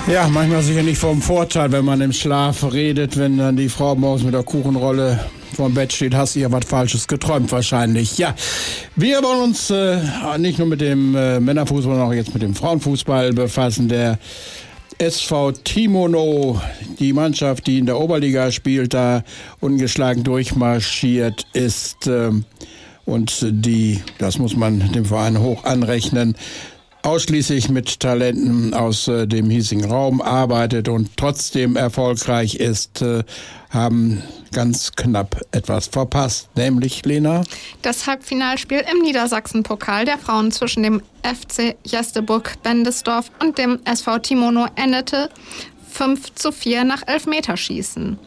Ja, manchmal sicher nicht vom Vorteil, wenn man im Schlaf redet, wenn dann die Frau morgens mit der Kuchenrolle vorm Bett steht, hast du ja was Falsches geträumt wahrscheinlich. Ja, wir wollen uns nicht nur mit dem Männerfußball, sondern auch jetzt mit dem Frauenfußball befassen. Der SV Timono, die Mannschaft, die in der Oberliga spielt, da ungeschlagen durchmarschiert ist und die, das muss man dem Verein hoch anrechnen, ausschließlich mit Talenten aus dem hiesigen Raum arbeitet und trotzdem erfolgreich ist, haben ganz knapp etwas verpasst. Nämlich, Lena? Das Halbfinalspiel im Niedersachsen-Pokal der Frauen zwischen dem FC Jesteburg-Bendesdorf und dem SV Timono endete 5:4 nach Elfmeterschießen.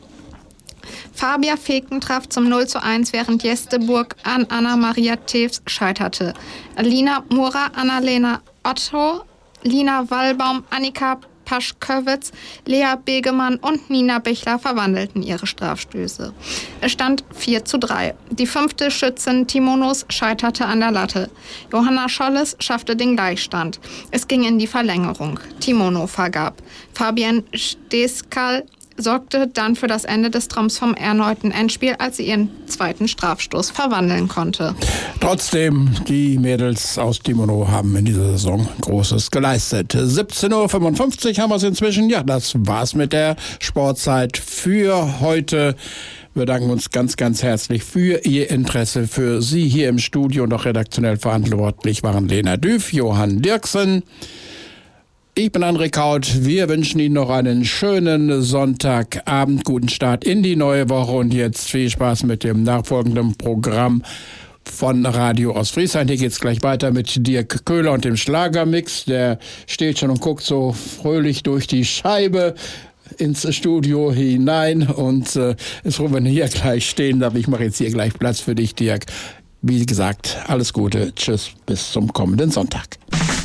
Fabia Feken traf zum 0:1, während Jesteburg an Anna-Maria Tews scheiterte. Alina Mura, Annalena Otto, Lina Wallbaum, Annika Paschkowitz, Lea Begemann und Nina Bichler verwandelten ihre Strafstöße. Es stand 4:3. Die 5. Schützin Timonos scheiterte an der Latte. Johanna Scholles schaffte den Gleichstand. Es ging in die Verlängerung. Timono vergab. Fabienne Steskal sorgte dann für das Ende des Traums vom erneuten Endspiel, als sie ihren 2. Strafstoß verwandeln konnte. Trotzdem, die Mädels aus Timono haben in dieser Saison Großes geleistet. 17:55 Uhr haben wir es inzwischen. Ja, das war's mit der Sportzeit für heute. Wir danken uns ganz, ganz herzlich für Ihr Interesse. Für Sie hier im Studio und auch redaktionell verantwortlich waren Lena Düff, Johann Dirksen. Ich bin André Kaut. Wir wünschen Ihnen noch einen schönen Sonntagabend, guten Start in die neue Woche und jetzt viel Spaß mit dem nachfolgenden Programm von Radio Ostfriesland. Hier geht's gleich weiter mit Dirk Köhler und dem Schlagermix. Der steht schon und guckt so fröhlich durch die Scheibe ins Studio hinein und ist froh, wenn wir hier gleich stehen. Aber ich mache jetzt hier gleich Platz für dich, Dirk. Wie gesagt, alles Gute. Tschüss, bis zum kommenden Sonntag.